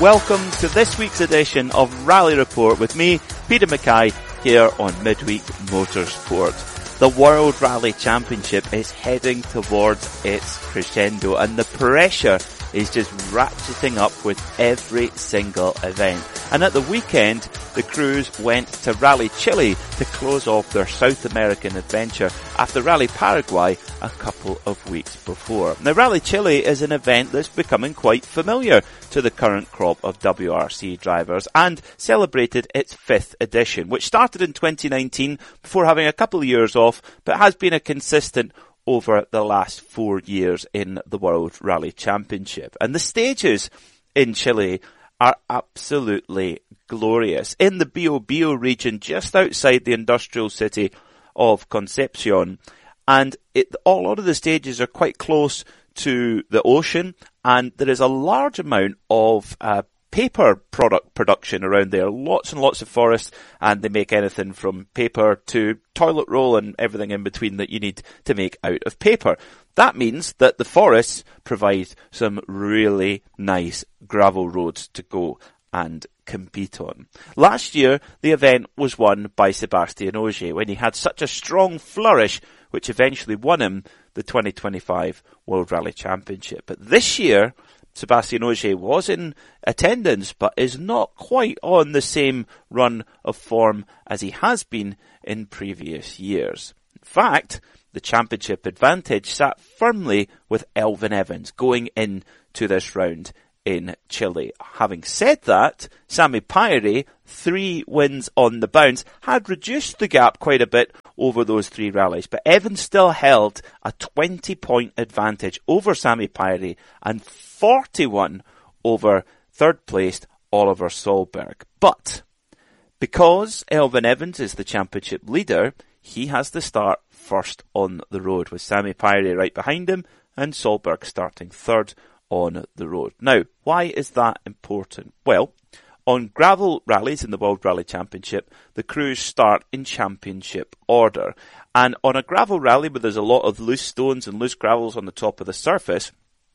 Welcome to this week's edition of Rally Report with me, Peter Mackay, here on Midweek Motorsport. The World Rally Championship is heading towards its crescendo and the pressure is just ratcheting up with every single event. And at the weekend, the crews went to Rally Chile to close off their South American adventure after Rally Paraguay a couple of weeks before. Now, Rally Chile is an event that's becoming quite familiar to the current crop of WRC drivers and celebrated its 5th edition, which started in 2019 before having a couple of years off, but has been a consistent over the last 4 years in the World Rally Championship. And the stages in Chile are absolutely glorious. In the Biobío region, just outside the industrial city of Concepcion, and a lot of the stages are quite close to the ocean, and there is a large amount of paper product production around there. Lots and lots of forests, and they make anything from paper to toilet roll and everything in between that you need to make out of paper. That means that the forests provide some really nice gravel roads to go and compete on. Last year, the event was won by Sébastien Ogier when he had such a strong flourish, which eventually won him the 2025 World Rally Championship. But this year, Sébastien Ogier was in attendance, but is not quite on the same run of form as he has been in previous years. In fact, the championship advantage sat firmly with Elfyn Evans going into this round in Chile. Having said that, Sami Päiри, 3 wins on the bounce, had reduced the gap quite a bit over those 3 rallies, but Evans still held a 20-point advantage over Sami Päiri and 41 over third-placed Oliver Solberg. But because Elfyn Evans is the championship leader, he has to start first on the road, with Sami Päiri right behind him and Solberg starting third on the road. Now, why is that important? Well, on gravel rallies in the World Rally Championship, the crews start in championship order. And on a gravel rally where there's a lot of loose stones and loose gravels on the top of the surface,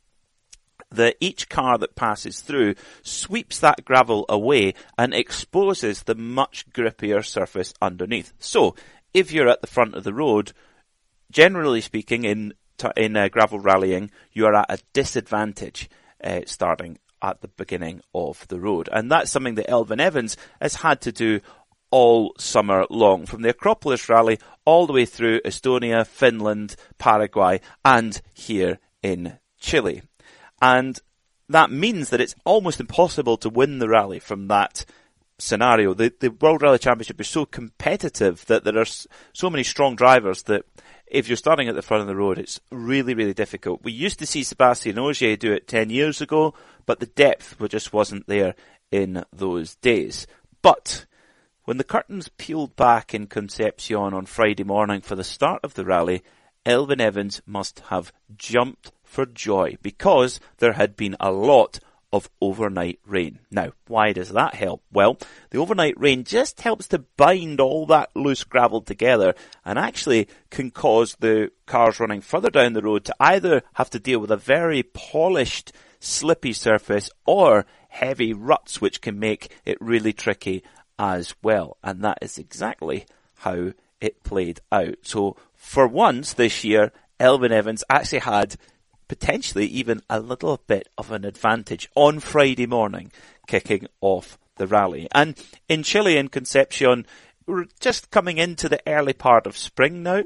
each car that passes through sweeps that gravel away and exposes the much grippier surface underneath. So, if you're at the front of the road, generally speaking, in gravel rallying, you are at a disadvantage starting at the beginning of the road. And that's something that Elfyn Evans has had to do all summer long, from the Acropolis Rally all the way through Estonia, Finland, Paraguay, and here in Chile. And that means that it's almost impossible to win the rally from that scenario. The World Rally Championship is so competitive that there are so many strong drivers that if you're starting at the front of the road, it's really, really difficult. We used to see Sébastien Ogier do it 10 years ago, but the depth just wasn't there in those days. But when the curtains peeled back in Concepcion on Friday morning for the start of the rally, Elfyn Evans must have jumped for joy because there had been a lot of overnight rain. Now, why does that help? Well, the overnight rain just helps to bind all that loose gravel together and actually can cause the cars running further down the road to either have to deal with a very polished, slippy surface or heavy ruts, which can make it really tricky as well. And that is exactly how it played out. So, for once this year, Elfyn Evans actually had potentially even a little bit of an advantage on Friday morning, kicking off the rally. And in Chile and Concepcion, we're just coming into the early part of spring now.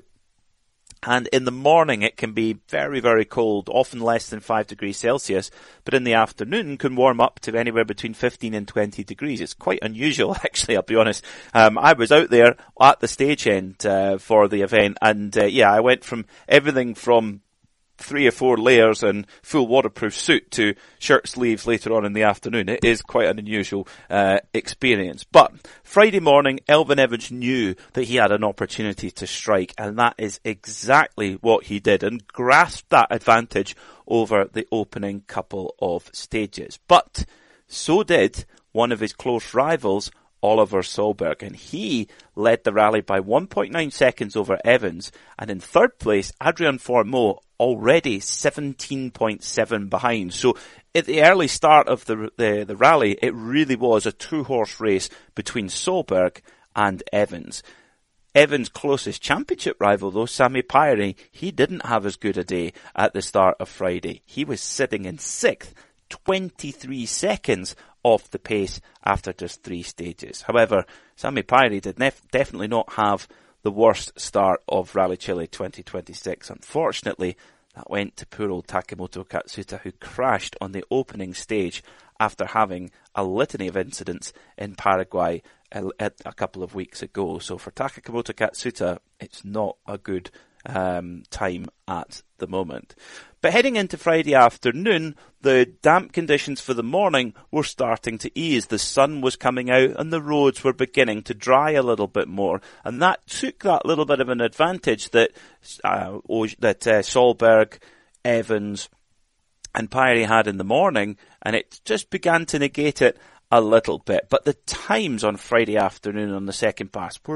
And in the morning it can be very, very cold, often less than 5 degrees Celsius, but in the afternoon can warm up to anywhere between 15 and 20 degrees. It's quite unusual, actually, I'll be honest. I was out there at the stage end for the event, and I went from everything from 3 or 4 layers and full waterproof suit to shirt sleeves later on in the afternoon. It is quite an unusual experience. But Friday morning, Elfyn Evans knew that he had an opportunity to strike, and that is exactly what he did, and grasped that advantage over the opening couple of stages. But so did one of his close rivals, Oliver Solberg, and he led the rally by 1.9 seconds over Evans. And in third place, Adrian Fourmaux, already 17.7 behind. So at the early start of the rally, it really was a two-horse race between Solberg and Evans. Evans' closest championship rival, though, Sami Päiräinen, he didn't have as good a day at the start of Friday. He was sitting in 6th, 23 seconds off the pace after just 3 stages. However, Sami Päiräinen did definitely not have the worst start of Rally Chile 2026. Unfortunately, that went to poor old Takemoto Katsuta, who crashed on the opening stage after having a litany of incidents in Paraguay a couple of weeks ago. So for Takemoto Katsuta, it's not a good time at the moment. But heading into Friday afternoon, the damp conditions for the morning were starting to ease. The sun was coming out and the roads were beginning to dry a little bit more. And that took that little bit of an advantage that Solberg, Evans and Päiräinen had in the morning, and it just began to negate it a little bit. But the times on Friday afternoon on the second pass were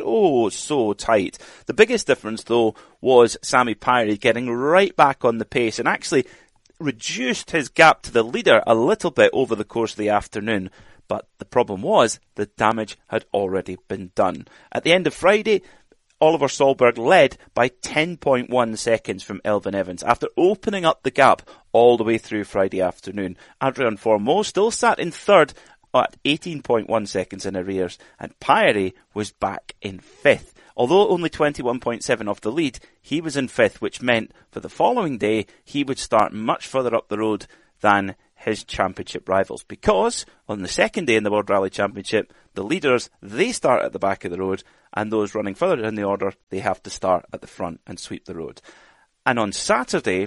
so tight. The biggest difference, though, was Sami Päiräinen getting right back on the pace and actually reduced his gap to the leader a little bit over the course of the afternoon. But the problem was the damage had already been done. At the end of Friday, Oliver Solberg led by 10.1 seconds from Elfyn Evans after opening up the gap all the way through Friday afternoon. Adrian Fourmaux still sat in third at 18.1 seconds in arrears, and Päiräinen was back in 5th. Although only 21.7 off the lead, he was in 5th, which meant for the following day he would start much further up the road than his championship rivals, because on the second day in the World Rally Championship, the leaders, they start at the back of the road, and those running further in the order, they have to start at the front and sweep the road. And on Saturday,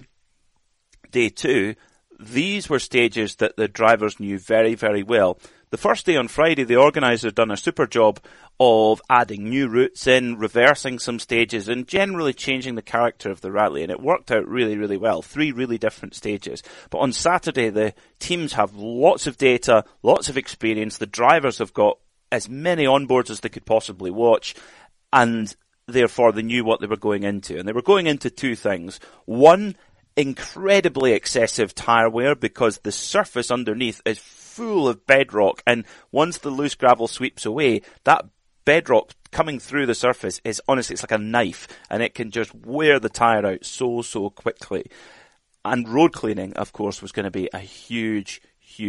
day 2, these were stages that the drivers knew very, very well. The first day on Friday, the organisers done a super job of adding new routes in, reversing some stages, and generally changing the character of the rally. And it worked out really, really well. 3 really different stages. But on Saturday, the teams have lots of data, lots of experience. The drivers have got as many onboards as they could possibly watch. And therefore, they knew what they were going into. And they were going into 2 things. One, incredibly excessive tyre wear, because the surface underneath is full of bedrock, and once the loose gravel sweeps away, that bedrock coming through the surface is honestly, it's like a knife, and it can just wear the tyre out so quickly. And road cleaning, of course, was going to be a huge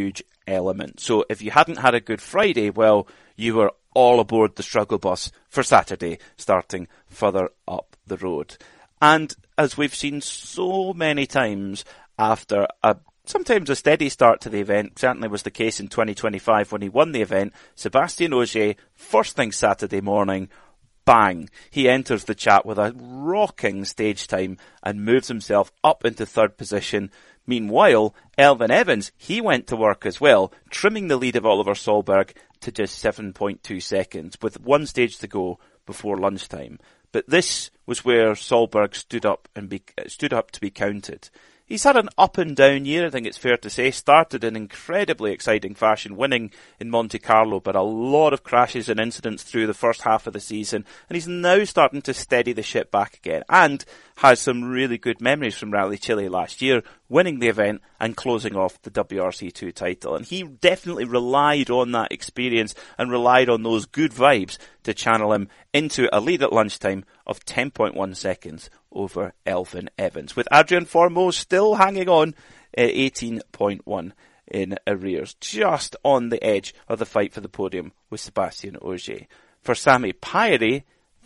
element. So if you hadn't had a good Friday, well, you were all aboard the struggle bus for Saturday, starting further up the road. And as we've seen so many times after sometimes a steady start to the event, certainly was the case in 2025 when he won the event, Sébastien Ogier, first thing Saturday morning, bang, he enters the chat with a rocking stage time and moves himself up into 3rd position. Meanwhile, Elfyn Evans, he went to work as well, trimming the lead of Oliver Solberg to just 7.2 seconds, with 1 stage to go before lunchtime. But this was where Solberg stood up to be counted. He's had an up and down year, I think it's fair to say. Started in incredibly exciting fashion, winning in Monte Carlo, but a lot of crashes and incidents through the first half of the season. And he's now starting to steady the ship back again, and has some really good memories from Rally Chile last year, winning the event and closing off the WRC2 title. And he definitely relied on that experience and relied on those good vibes to channel him into a lead at lunchtime of 10.1 seconds over Elfyn Evans, with Adrian Fourmaux still hanging on at 18.1 in arrears, just on the edge of the fight for the podium with Sébastien Ogier. For Sami Päiräinen,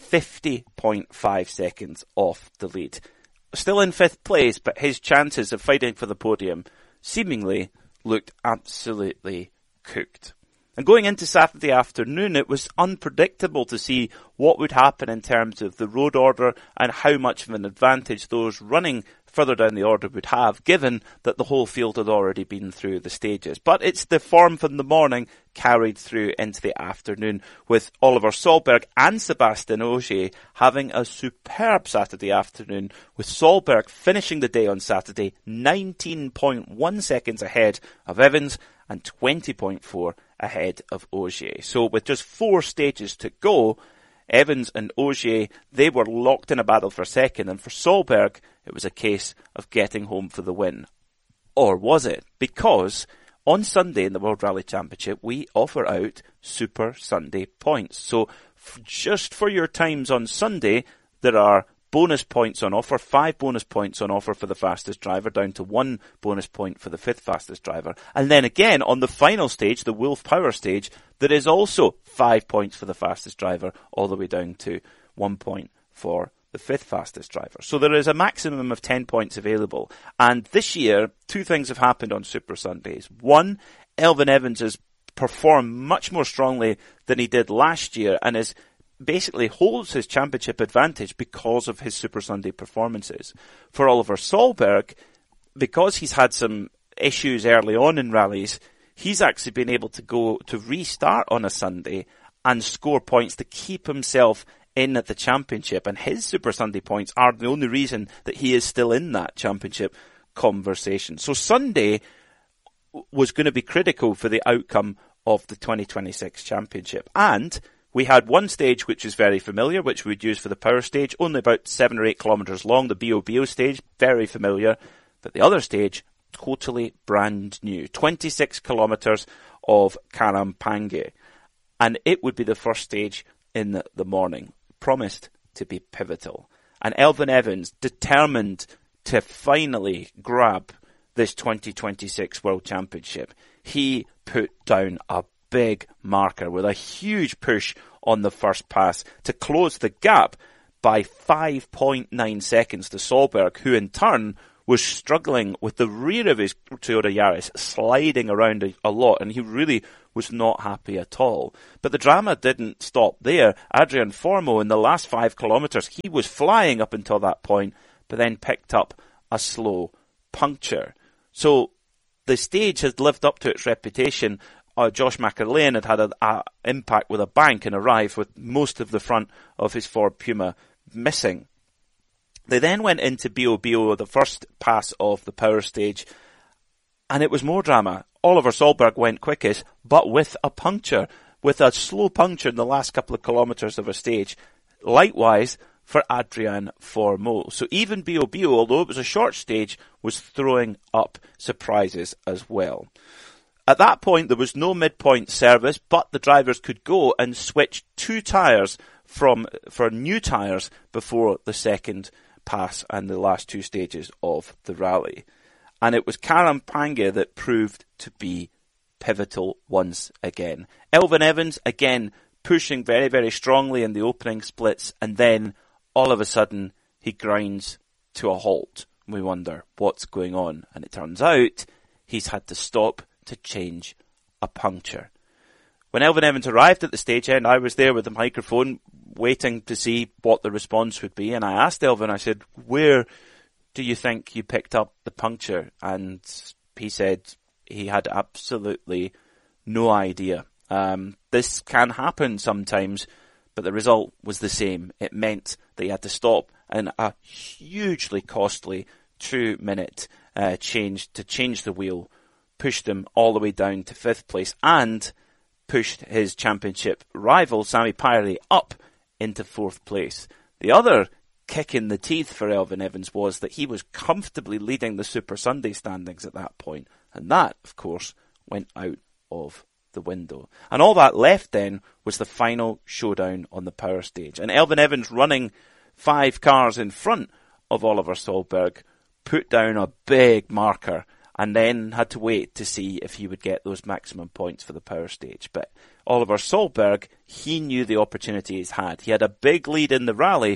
50.5 seconds off the lead. Still in 5th place, but his chances of fighting for the podium seemingly looked absolutely cooked. And going into Saturday afternoon, it was unpredictable to see what would happen in terms of the road order and how much of an advantage those running further down the order would have, given that the whole field had already been through the stages. But it's the form from the morning carried through into the afternoon, with Oliver Solberg and Sébastien Ogier having a superb Saturday afternoon, with Solberg finishing the day on Saturday 19.1 seconds ahead of Evans and 20.4 ahead of Ogier. So with just 4 stages to go, Evans and Ogier, they were locked in a battle for second, and for Solberg, it was a case of getting home for the win. Or was it? Because on Sunday in the World Rally Championship, we offer out Super Sunday points. So just for your times on Sunday, there are bonus points on offer, 5 bonus points on offer for the fastest driver, down to 1 bonus point for the 5th fastest driver. And then again, on the final stage, the Wolf Power stage, there is also 5 points for the fastest driver, all the way down to 1 point for the 5th fastest driver. So there is a maximum of 10 points available. And this year, 2 things have happened on Super Sundays. One, Elfyn Evans has performed much more strongly than he did last year, and is basically holds his championship advantage because of his Super Sunday performances. For Oliver Solberg, because he's had some issues early on in rallies, he's actually been able to go to restart on a Sunday and score points to keep himself in at the championship. And his Super Sunday points are the only reason that he is still in that championship conversation. So Sunday was going to be critical for the outcome of the 2026 championship. And we had one stage which is very familiar, which we'd use for the power stage, only about 7 or 8 kilometres long, the BOBO stage, very familiar. But the other stage, totally brand new, 26 kilometres of Karampangé. And it would be the first stage in the morning, promised to be pivotal. And Elfyn Evans, determined to finally grab this 2026 World Championship, he put down a big marker with a huge push on the first pass to close the gap by 5.9 seconds to Solberg, who in turn was struggling with the rear of his Toyota Yaris, sliding around a lot, and he really was not happy at all. But the drama didn't stop there. Adrian Formeau, in the last 5 kilometres, he was flying up until that point, but then picked up a slow puncture. So the stage has lived up to its reputation. Josh McAlean had an impact with a bank and arrived with most of the front of his Ford Puma missing. They then went into BOBO, the first pass of the power stage, and it was more drama. Oliver Solberg went quickest, but with a puncture, with a slow puncture in the last couple of kilometres of a stage. Likewise for Adrian Formeau. So even BOBO, although it was a short stage, was throwing up surprises as well. At that point, there was no midpoint service, but the drivers could go and switch 2 tyres for new tyres before the second pass and the last 2 stages of the rally. And it was Karampangé that proved to be pivotal once again. Elfyn Evans, again, pushing very, very strongly in the opening splits, and then all of a sudden he grinds to a halt. We wonder what's going on, and it turns out he's had to stop to change a puncture. When Elfyn Evans arrived at the stage end, I was there with the microphone waiting to see what the response would be, and I asked Elfyn, I said, where do you think you picked up the puncture? And he said he had absolutely no idea. This can happen sometimes, but the result was the same. It meant that he had to stop in a hugely costly 2-minute change to change the wheel, pushed him all the way down to 5th place, and pushed his championship rival, Sami Päiräli, up into 4th place. The other kick in the teeth for Elfyn Evans was that he was comfortably leading the Super Sunday standings at that point, and that, of course, went out of the window. And all that left then was the final showdown on the power stage. And Elfyn Evans, running 5 cars in front of Oliver Solberg, put down a big marker and then had to wait to see if he would get those maximum points for the power stage. But Oliver Solberg, he knew the opportunity he's had. He had a big lead in the rally,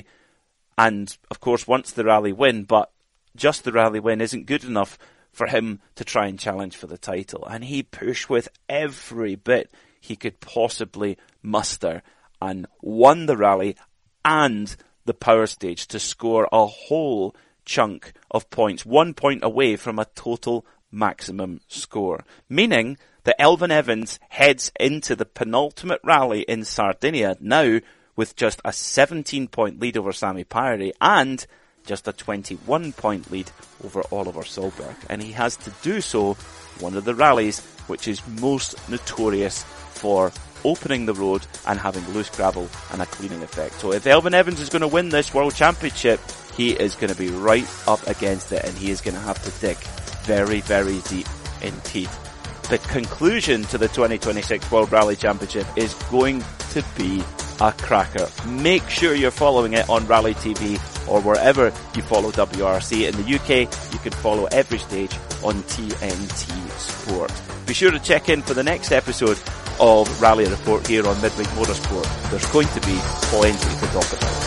and of course wants the rally win, but just the rally win isn't good enough for him to try and challenge for the title. And he pushed with every bit he could possibly muster and won the rally and the power stage to score a whole chunk of points, 1 point away from a total maximum score, meaning that Elfyn Evans heads into the penultimate rally in Sardinia now with just a 17-point lead over Sami Päiräli and just a 21-point lead over Oliver Solberg. And he has to do so one of the rallies which is most notorious for opening the road and having loose gravel and a cleaning effect. So if Elfyn Evans is going to win this World Championship, he is going to be right up against it, and he is going to have to dig very, very deep indeed. The conclusion to the 2026 World Rally Championship is going to be a cracker. Make sure you're following it on Rally TV or wherever you follow WRC. In the UK, you can follow every stage on TNT Sport. Be sure to check in for the next episode of Rally Report here on Midweek Motorsport. There's going to be plenty to talk about.